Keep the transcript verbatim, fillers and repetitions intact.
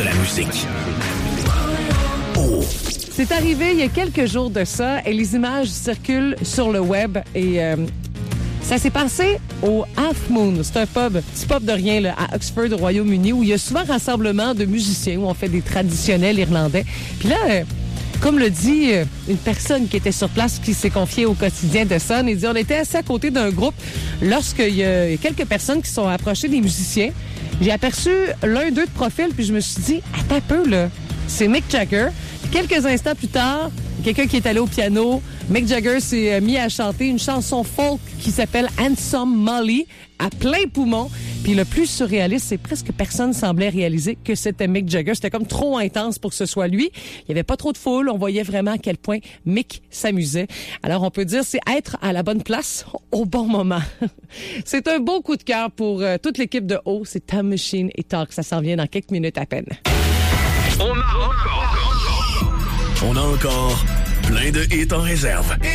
de la musique. Oh. C'est arrivé il y a quelques jours de ça et les images circulent sur le web et euh, ça s'est passé au Half Moon. C'est un pub, petit pub de rien là, à Oxford, au Royaume-Uni, où il y a souvent rassemblement de musiciens, où on fait des traditionnels irlandais. Puis là, euh, comme le dit euh, une personne qui était sur place, qui s'est confiée au quotidien de Sun, il dit on était assis à côté d'un groupe lorsqu'il y a quelques personnes qui sont approchées des musiciens. J'ai aperçu l'un d'eux de profil, puis je me suis dit, attends un peu, là, c'est Mick Jagger. Quelques instants plus tard, quelqu'un qui est allé au piano, Mick Jagger s'est mis à chanter une chanson folk qui s'appelle Handsome Molly à plein poumon. Puis le plus surréaliste, c'est presque personne semblait réaliser que c'était Mick Jagger. C'était comme trop intense pour que ce soit lui. Il y avait pas trop de foule. On voyait vraiment à quel point Mick s'amusait. Alors, on peut dire c'est être à la bonne place au bon moment. C'est un beau coup de cœur pour euh, toute l'équipe de O. C'est Time Machine et Talk. Ça s'en vient dans quelques minutes à peine. On a encore, on a encore plein de hits en réserve.